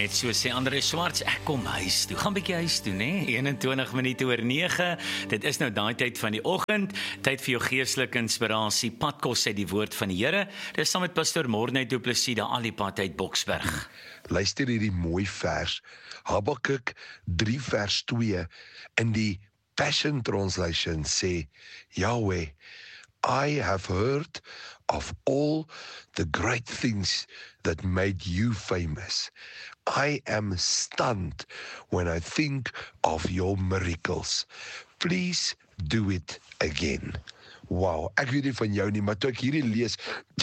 Net so sê André Swarts, ek kom huis toe. Gaan bietjie huis toe, né? 21 minute oor 9. Dit is nou daai tyd van die oggend, tyd vir jou geestelike inspirasie. Padkos uit die woord van die Here. Dis saam met pastoor Morne Du Plessis daar al die pad uit Boksburg. Luister hierdie mooi vers, Habakuk 3 vers 2 in die Passion Translation sê, Yahweh, I have heard of all the great things that made you famous. I am stunned when I think of your miracles. Please do it again. Wow, ek weet nie van jou nie, maar toe ek hierdie lees,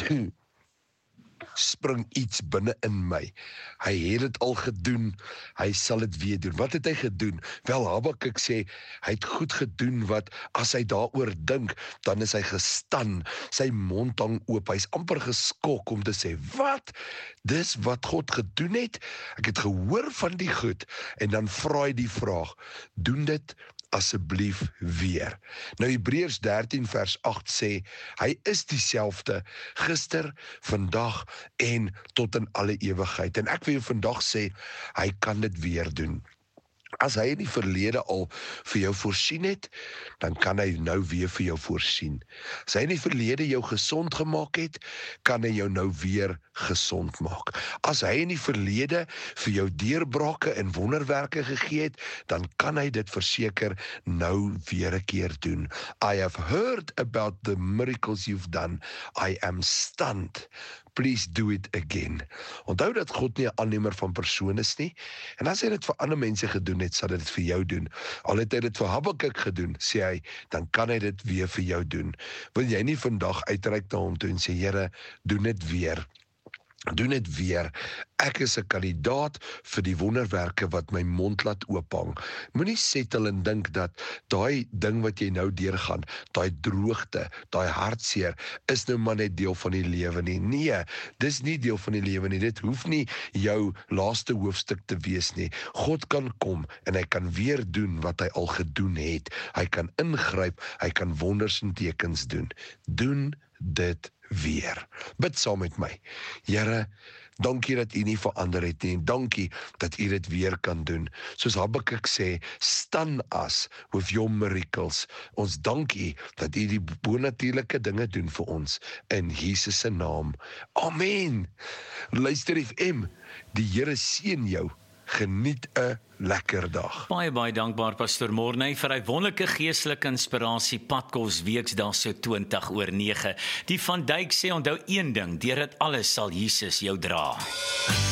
spring iets binne in my. Hy het dit al gedoen, hy sal dit weer doen. Wat het hy gedoen? Wel, Habakuk sê, hy het goed gedoen wat, as hy daaroor dink, dan is hy gestan, sy mond hang oop, hy is amper geskok om te sê, wat? Dis wat God gedoen het? Ek het gehoor van die goed, en dan vra hy die vraag, doen dit asseblief weer. Nou Hebreërs 13 vers 8 sê, hy is dieselfde gister, vandag en tot in alle ewigheid. En ek wil jou vandag sê, hy kan dit weer doen. As hy in die verlede al vir jou voorsien het, dan kan hy nou weer vir jou voorsien. As hy in die verlede jou gesond gemaak het, kan hy jou nou weer gesond maak. As hy in die verlede vir jou deurbrake en wonderwerke gegee het, dan kan hy dit verseker nou weer 'n keer doen. I have heard about the miracles you've done. I am stunned. Please do it again. Onthou dat God nie 'n aannemer van persone is nie. En as hy dit vir ander mense gedoen het, sal hy dit vir jou doen. Al het hy dit vir Habakuk gedoen, sê hy, dan kan hy dit weer vir jou doen. Wil jy nie vandag uitreik na hom toe en sê, Here, doen dit weer. Doen dit weer. Ek is 'n kandidaat vir die wonderwerke wat my mond laat oophang. Moenie settle en dink dat daai ding wat jy nou deurgaan, daai droogte, daai hartseer, is nou maar net deel van die lewe nie. Nee, dis nie deel van die lewe nie. Dit hoef nie jou laaste hoofstuk te wees nie. God kan kom en hy kan weer doen wat hy al gedoen het. Hy kan ingryp, hy kan wonders en tekens doen. Doen dit weer. Bid saam met my. Here, dankie dat U nie verander het nie, en dankie dat U dit weer kan doen. Soos Habakuk sê, stan us with your miracles. Ons dank U dat U die bonatuurlike dinge doen vir ons, in Jesus se naam. Amen. Luister FM, die Here seën jou. Geniet 'n lekker dag. Baie dankbaar pastoor Morne vir hy wonderlike geestelike inspirasie Padkos weksdag so 20 oor 9. Die Van Dijk sê onthou een ding, deur dit alles sal Jesus jou dra.